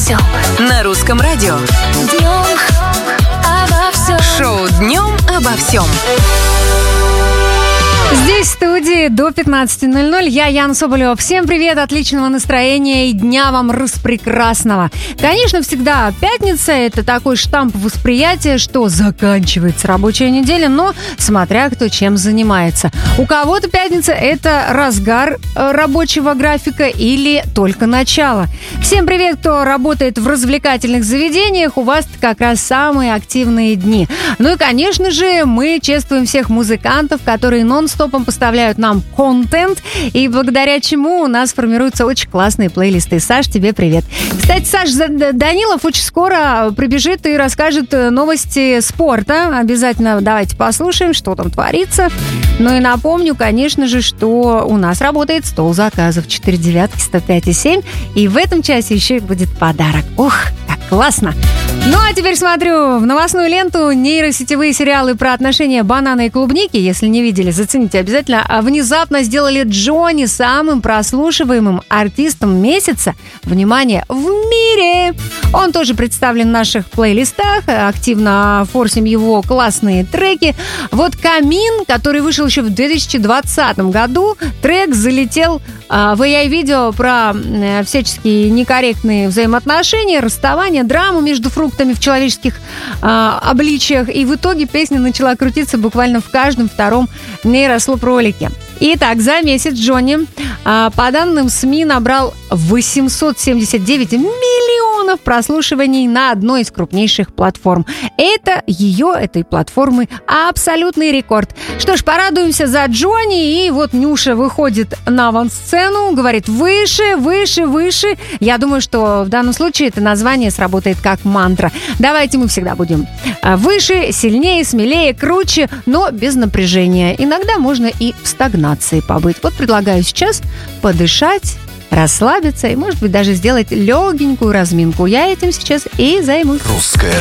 всем. На русском радио. Днем обо всем. Шоу «Днем обо всем». Здесь в студии до 15:00. Я, Яна Соболева. Всем привет, отличного настроения и дня вам распрекрасного. Конечно, всегда пятница – это такой штамп восприятия, что заканчивается рабочая неделя, но смотря кто чем занимается. У кого-то пятница – это разгар рабочего графика или только начало. Всем привет, кто работает в развлекательных заведениях. У вас как раз самые активные дни. Ну и, конечно же, мы чествуем всех музыкантов, которые нон-стопом поставляют нам контент, и благодаря чему у нас формируются очень классные плейлисты. Саш, тебе привет. Кстати, Саш Данилов очень скоро прибежит и расскажет новости спорта. Обязательно давайте послушаем, что там творится. Ну и напомню, конечно же, что у нас работает стол заказов 499-105,7, и в этом часе еще будет подарок. Ух, как классно! Ну, а теперь смотрю в новостную ленту нейросетевые сериалы про отношения банана и клубники. Если не видели, зацените обязательно. Внезапно сделали Джонни самым прослушиваемым артистом месяца. Внимание, в мире! Он тоже представлен в наших плейлистах. Активно форсим его классные треки. Вот «Камин», который вышел еще в 2020 году, трек залетел в AI-видео про всяческие некорректные взаимоотношения, расставания, драму между фруктами в человеческих обличиях. И в итоге песня начала крутиться буквально в каждом втором нейрослоп-ролике. Итак, за месяц Джонни, по данным СМИ, набрал 879 миллионов прослушиваний на одной из крупнейших платформ. Это этой платформы абсолютный рекорд. Что ж, порадуемся за Джонни. И вот Нюша выходит на авансцену, говорит: выше, выше, выше. Я думаю, что в данном случае это название сработает как мантра. Давайте мы всегда будем выше, сильнее, смелее, круче, но без напряжения. Иногда можно и в стагнации побыть. Вот предлагаю сейчас подышать, расслабиться и, может быть, даже сделать легенькую разминку. Я этим сейчас и займусь. Русское